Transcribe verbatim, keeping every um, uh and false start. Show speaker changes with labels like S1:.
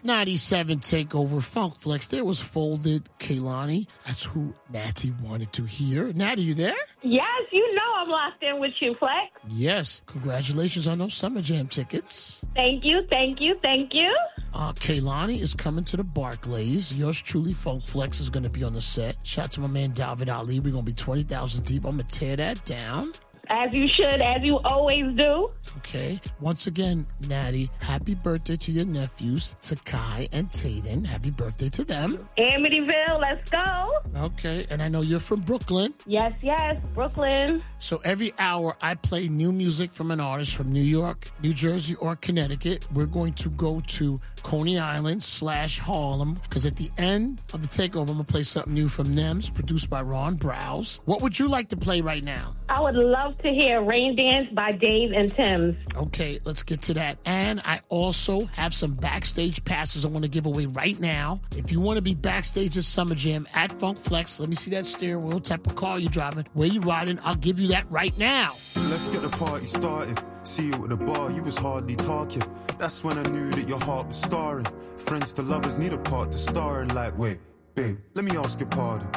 S1: ninety-seven Takeover Funk Flex. There was Folded Kehlani. That's who Natty wanted to hear. Natty, you there?
S2: Yes, you know I'm locked in with you, Flex.
S1: Yes. Congratulations on those Summer Jam tickets.
S2: Thank you, thank you, thank you.
S1: Uh, Kehlani is coming to the Barclays. Yours truly, Funk Flex, is going to be on the set. Shout out to my man David Ali. We're going to be twenty thousand deep. I'm going to tear that down.
S2: As you should, as you always do.
S1: Okay. Once again, Natty, happy birthday to your nephews, Takai and Tayden. Happy birthday to them.
S2: Amityville, let's go.
S1: Okay. And I know you're from Brooklyn.
S2: Yes, yes, Brooklyn.
S1: So every hour I play new music from an artist from New York, New Jersey, or Connecticut. We're going to go to Coney Island slash Harlem, because at the end of the takeover, I'm going to play something new from Nems, produced by Ron Browse. What would you like to play right now?
S2: I would love to hear Rain Dance by Dave and Tim's.
S1: Okay, let's get to that. And I also have some backstage passes I want to give away right now. If you want to be backstage at Summer Jam at Funk Flex, let me see that steering wheel, type of car you're driving, where you riding, I'll give you that right now.
S3: Let's get the party started. See you at the bar, you was hardly talking. That's when I knew that your heart was scarring. Friends to lovers need a part to star in. Like, wait, babe, let me ask your pardon.